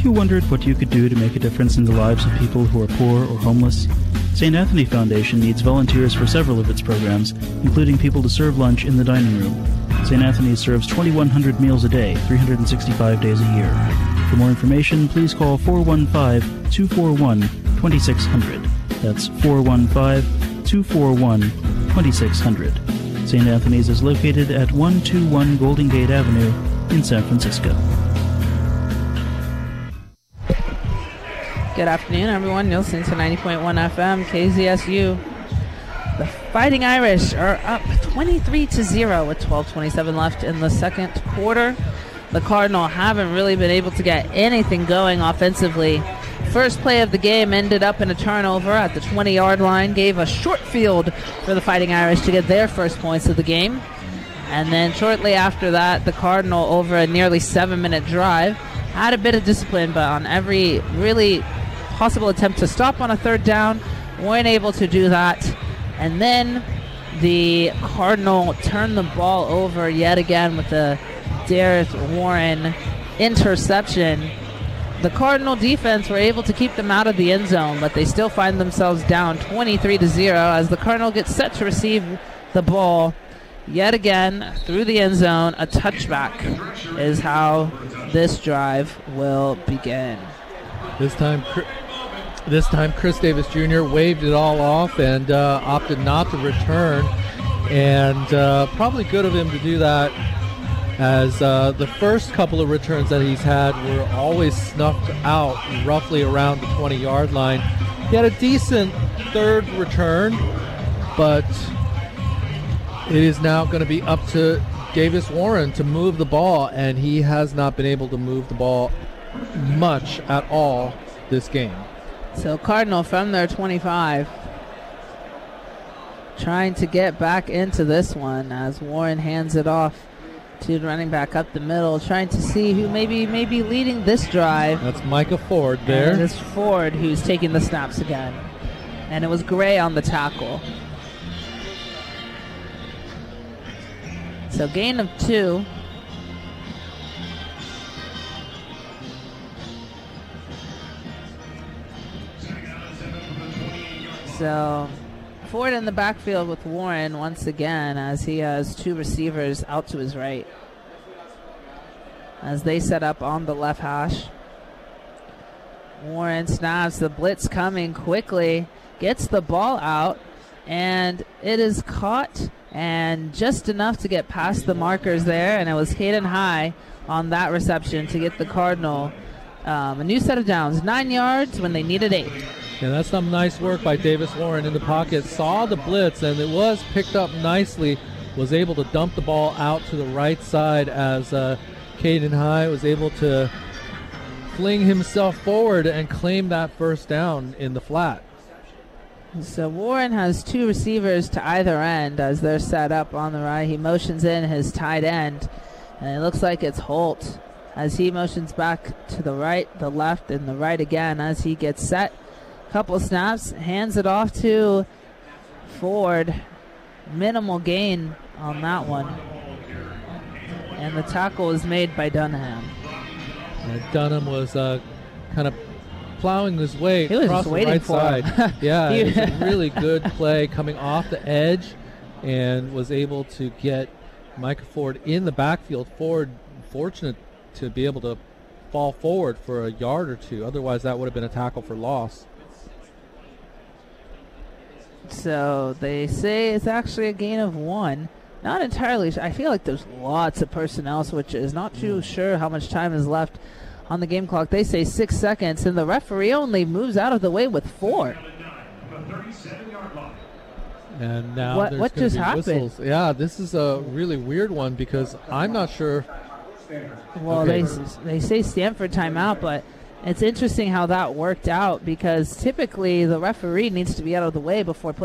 Have you wondered what you could do to make a difference in the lives of people who are poor or homeless? St. Anthony Foundation needs volunteers for several of its programs, including people to serve lunch in the dining room. St. Anthony serves 2,100 meals a day, 365 days a year. For more information, please call 415-241-2600. That's 415-241-2600. St. Anthony's is located at 121 Golden Gate Avenue in San Francisco. Good afternoon, everyone. You're listening to 90.1 FM, KZSU. The Fighting Irish are up 23-0 with 12:27 left in the second quarter. The Cardinal haven't really been able to get anything going offensively. First play of the game ended up in a turnover at the 20-yard line, gave a short field for the Fighting Irish to get their first points of the game. And then shortly after that, the Cardinal, over a nearly 7-minute drive, had a bit of discipline, but on every really possible attempt to stop on a third down, weren't able to do that. And then the Cardinal turned the ball over yet again with the Darius Warren interception. The Cardinal defense were able to keep them out of the end zone, but they still find themselves down 23-0 as the Cardinal gets set to receive the ball yet again through the end zone. A touchback is how this drive will begin. This time Chris Davis Jr. waved it all off and opted not to return, and probably good of him to do that, as the first couple of returns that he's had were always snuffed out roughly around the 20-yard line. He had a decent third return, but it is now going to be up to Davis Warren to move the ball, and he has not been able to move the ball much at all this game. So Cardinal from their 25 trying to get back into this one as Warren hands it off to the running back up the middle, trying to see who may be leading this drive. That's Micah Ford there. And it's Ford who's taking the snaps again. And it was Gray on the tackle. So gain of 2. So Ford in the backfield with Warren once again, as he has 2 receivers out to his right as they set up on the left hash. Warren snaps, the blitz coming quickly, gets the ball out, and it is caught and just enough to get past the markers there, and it was Caden High on that reception to get the Cardinal a new set of downs, 9 yards when they needed 8. Yeah, that's some nice work by Davis Warren in the pocket. Saw the blitz, and it was picked up nicely. Was able to dump the ball out to the right side as Caden High was able to fling himself forward and claim that first down in the flat. So Warren has 2 receivers to either end as they're set up on the right. He motions in his tight end, and it looks like it's Holt as he motions back to the right, the left, and the right again as he gets set. Couple snaps, hands it off to Ford. Minimal gain on that one. And the tackle was made by Dunham. And Dunham was kind of plowing his way across the right side. Yeah, it was a really good play coming off the edge and was able to get Micah Ford in the backfield. Ford fortunate to be able to fall forward for a yard or 2. Otherwise, that would have been a tackle for loss. So they say it's actually a gain of 1. Not entirely. I feel like there's lots of personnel switches. Not too sure how much time is left on the game clock. They say 6 seconds, and the referee only moves out of the way with 4. And now what just happened? Whistles. Yeah, this is a really weird one because I'm not sure. Well, okay. They say Stanford timeout, but it's interesting how that worked out because typically the referee needs to be out of the way before play.